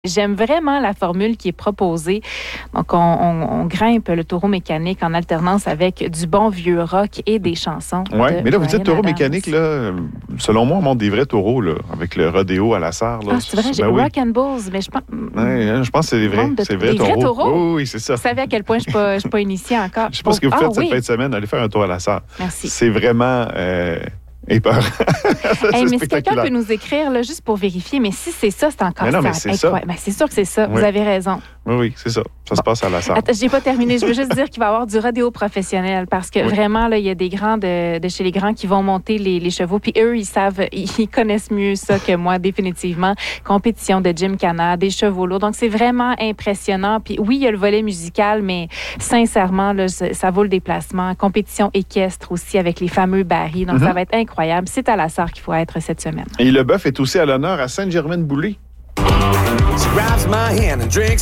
J'aime vraiment la formule qui est proposée. Donc, on grimpe le taureau mécanique en alternance avec du bon vieux rock et des chansons. Oui, mais là, vous Bryan dites taureau Adams. mécanique, là, selon moi, on monte des vrais taureaux, là, avec le rodéo à la Sarre. Là. Ah, c'est vrai, j'ai oui. Rock and Bulls, mais je pense... Ouais, je pense que c'est des vrais, Des vrais vrais taureaux. taureaux? Oui, c'est ça. Vous savez à quel point je suis pas initiée encore. Je sais pas ce que vous faites cette fin de semaine, allez faire un tour à la Sarre. Merci. C'est vraiment épeurant. Hey, mais si quelqu'un peut nous écrire, là, juste pour vérifier, mais si c'est ça, c'est encore mais non, ça. mais c'est ça. Ben, c'est sûr que c'est ça. Oui. Vous avez raison. Oui, c'est ça. Ça se passe à la Sarre. Attends, j'ai pas terminé. Je veux juste dire qu'il va y avoir du rodéo professionnel parce que vraiment, là, il y a des grands de chez les grands qui vont monter les chevaux. Puis eux, ils connaissent mieux ça que moi, définitivement. Compétition de gymkhana, des chevaux lourds. Donc, c'est vraiment impressionnant. Puis oui, il y a le volet musical, mais sincèrement, là, ça vaut le déplacement. Compétition équestre aussi avec les fameux barils. Donc, ça va être incroyable. C'est à la Sarre qu'il faut être cette semaine. Et le bœuf est aussi à l'honneur à Sainte-Germaine-Boulay.